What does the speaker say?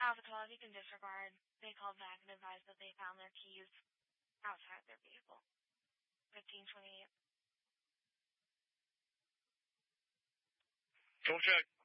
Alpha 12, you can disregard. They called back and advised that they found their keys outside their vehicle. 1528. Full check.